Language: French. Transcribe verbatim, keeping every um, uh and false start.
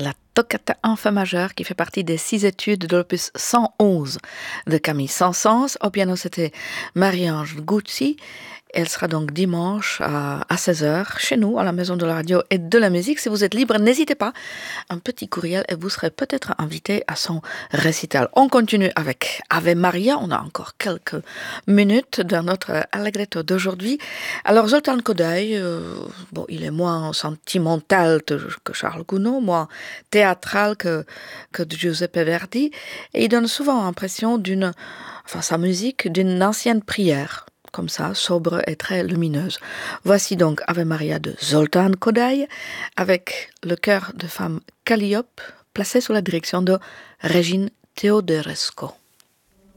la toccata en fa majeur qui fait partie des six études de l'opus cent onze de Camille Saint-Saëns. Au piano, c'était Marie-Ange Guzzi. Elle sera donc dimanche à, à seize heures chez nous, à la Maison de la Radio et de la Musique. Si vous êtes libre, n'hésitez pas. Un petit courriel et vous serez peut-être invité à son récital. On continue avec Ave Maria. On a encore quelques minutes dans notre Allegretto d'aujourd'hui. Alors, Zoltán Kodály, euh, bon, il est moins sentimental que Charles Gounod, moins théâtral que, que Giuseppe Verdi. Et il donne souvent l'impression d'une, enfin, sa musique, d'une ancienne prière. Comme ça, sobre et très lumineuse. Voici donc Ave Maria de Zoltán Kodály avec le chœur de femme Calliope placé sous la direction de Regine Teodorescu.